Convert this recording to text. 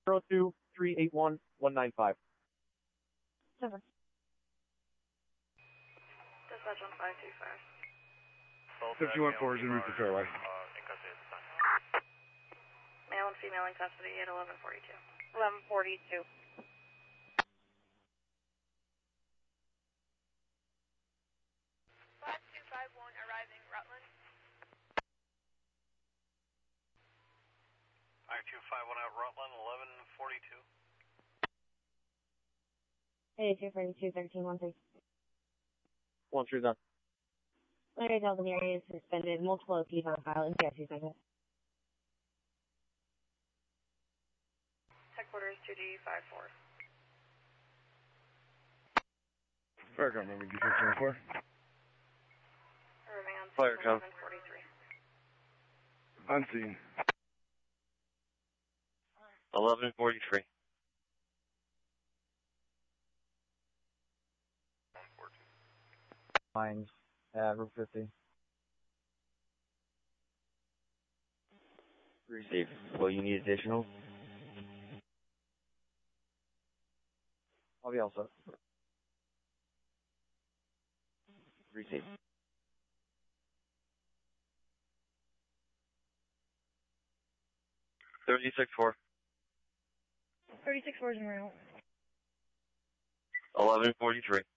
02381-195. Over. Dispatch on 525. 51-4 is en route to Fairway. Male and female in custody at 1142. 1142. 5251 arriving Rutland. 5251 out Rutland, 1142. 8242, 1313. 1 done. Larry Delta, the area is suspended. Multiple OPs on file. NCIC sent it. Headquarters 2D54. Firecom, moving D614. Arriving on Firecom. 1143. Unseen. 1143. Lines at Route 50. Receive. Will you need additional? I'll be all set. Receive. $36-4. 36 4 is en route. 1143.